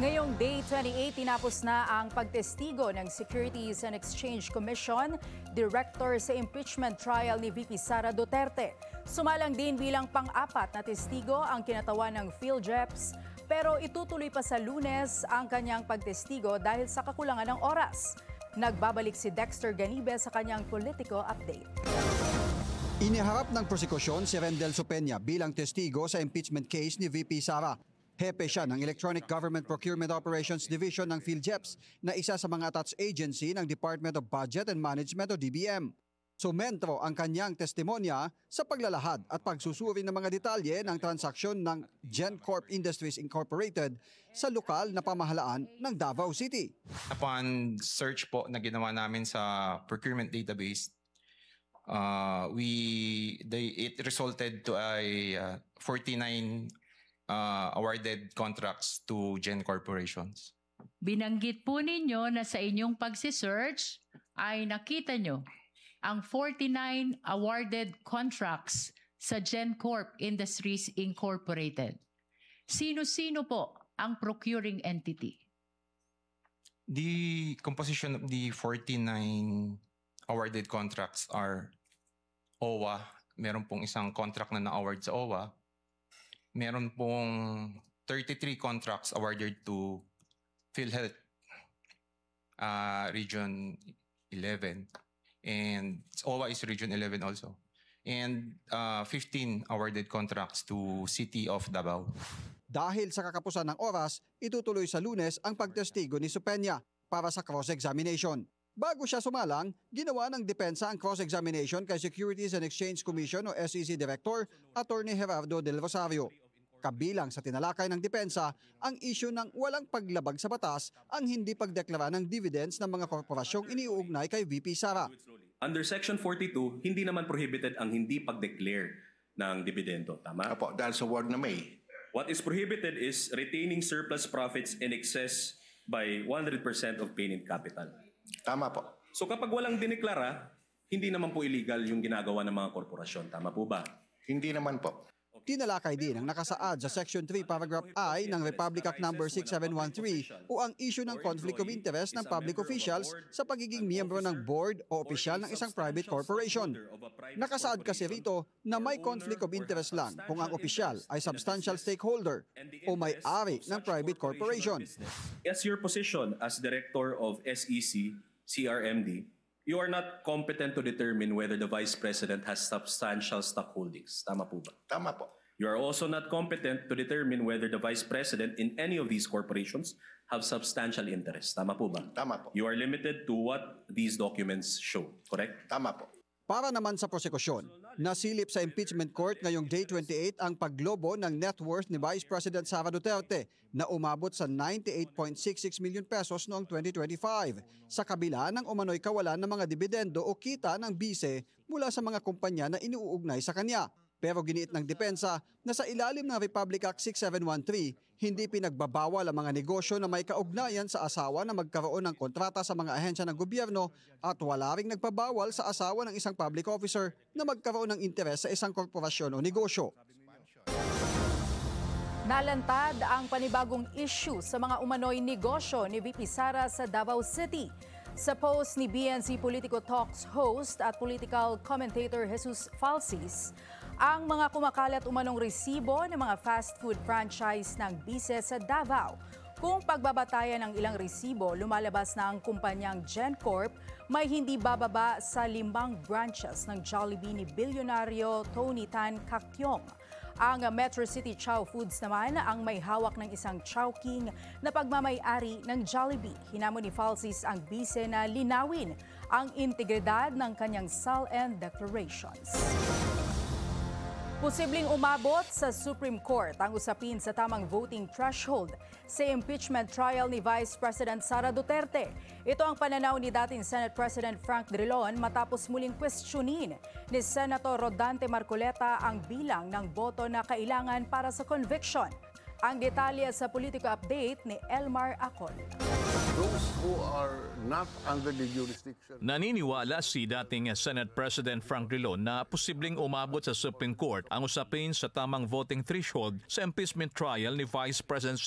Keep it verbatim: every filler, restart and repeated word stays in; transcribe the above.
Ngayong Day twenty-eight, tinapos na ang pagtestigo ng Securities and Exchange Commission Director sa impeachment trial ni V P Sara Duterte. Sumalang din bilang pang-apat na testigo ang kinatawan ng PhilJeps, pero itutuloy pa sa Lunes ang kanyang pagtestigo dahil sa kakulangan ng oras. Nagbabalik si Dexter Ganibe sa kanyang Politico Update. Iniharap ng prosekusyon si Rendel Sopenya bilang testigo sa impeachment case ni V P Sara. Hepe siya ng Electronic Government Procurement Operations Division ng PhilJeps na isa sa mga attached agency ng Department of Budget and Management o D B M. Sumentro ang kanyang testimonya sa paglalahad at pagsusuri ng mga detalye ng transaksyon ng GenCorp Industries Incorporated sa lokal na pamahalaan ng Davao City. Upon search po na ginawa namin sa procurement database, uh, we they, it resulted to a uh, forty-nine uh, awarded contracts to Gen Corporations. Binanggit po ninyo na sa inyong pagsisearch ay nakita nyo ang forty-nine awarded contracts sa GenCorp Industries Incorporated. Sino-sino po ang procuring entity? The composition of the forty-nine awarded contracts are O W A. Meron pong isang contract na na-award sa O W A. Meron pong thirty-three contracts awarded to PhilHealth uh, Region eleven. And O W A is Region eleven also. And uh, fifteen awarded contracts to City of Davao. Dahil sa kakapusan ng oras, itutuloy sa Lunes ang pagtestigo ni Sopenya para sa cross-examination. Bago siya sumalang, ginawa ng depensa ang cross-examination kay Securities and Exchange Commission o S E C Director, Attorney Gerardo Del Rosario. Kabilang sa tinalakay ng depensa ang isyu ng walang paglabag sa batas ang hindi pagdeklara ng dividends ng mga korporasyong iniuugnay kay V P Sara. Under Section forty-two, hindi naman prohibited ang hindi pag-declare ng dividendo. Tama? Apo, dahil sa word na may. What is prohibited is retaining surplus profits in excess by one hundred percent of paid-in capital. Tama po. So kapag walang dineklara, hindi naman po illegal yung ginagawa ng mga korporasyon. Tama po ba? Hindi naman po. Tinalakay din ang nakasaad sa Section three Paragraph I ng Republic Act number six seven one three o ang issue ng conflict of interest ng public officials sa pagiging miyembro ng board o opisyal ng isang private corporation. Nakasaad kasi rito na may conflict of interest lang kung ang opisyal ay substantial stakeholder o may-ari ng private corporation. As your position as Director of S E C, C R M D, you are not competent to determine whether the Vice President has substantial stock holdings. Tama po ba? Tama po. You are also not competent to determine whether the Vice President in any of these corporations have substantial interest. Tama po ba? Tama po. You are limited to what these documents show, correct? Tama po. Para naman sa prosekusyon, nasilip sa impeachment court ngayong Day twenty-eight ang paglobo ng net worth ni Vice President Sara Duterte na umabot sa ninety-eight point six six million pesos noong twenty twenty-five sa kabila ng umano'y kawalan ng mga dividendo o kita ng bise mula sa mga kumpanya na iniuugnay sa kanya. Pero giniit ng depensa na sa ilalim ng Republic Act six seven one three, hindi pinagbabawal ang mga negosyo na may kaugnayan sa asawa na magkaroon ng kontrata sa mga ahensya ng gobyerno at wala ring nagpabawal sa asawa ng isang public officer na magkaroon ng interes sa isang korporasyon o negosyo. Nalantad ang panibagong issue sa mga umano'y negosyo ni V P Sara sa Davao City. Sa post ni B N C Politico Talks host at political commentator Jesus Falsis, ang mga kumakalat umanong resibo ng mga fast food franchise ng bise sa Davao. Kung pagbabatayan ng ilang resibo, lumalabas na ang kumpanyang GenCorp may hindi bababa sa limang branches ng Jollibee ni bilyonaryo Tony Tan Caktiong. Ang Metro City Chow Foods naman ang may hawak ng isang Chowking na pagmamay-ari ng Jollibee. Hinamon ni Falsis ang bise na linawin ang integridad ng kanyang S A L N declarations. Posibleng umabot sa Supreme Court ang usapin sa tamang voting threshold sa impeachment trial ni Vice President Sara Duterte. Ito ang pananaw ni dating Senate President Frank Drilon matapos muling questionin ni Senator Rodante Marcoleta ang bilang ng boto na kailangan para sa conviction. Ang detalye sa Politico Update ni Elmar Acol. Those who are not under the jurisdiction. Naniniwala si dating Senate President Frank Drilon na posibleng umabot sa Supreme Court ang usapin sa tamang voting threshold sa impeachment trial ni Vice President